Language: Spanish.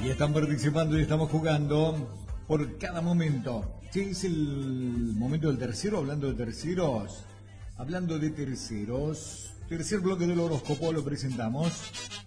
Y están participando y estamos jugando por cada momento. Sí, es el momento del tercero, hablando de terceros. Hablando de terceros, tercer bloque del horóscopo lo presentamos.